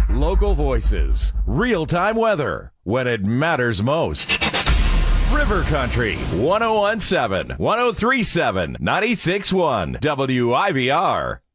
Local voices, real-time weather, when it matters most. River Country, 1017, 1037, 96.1, WIBR.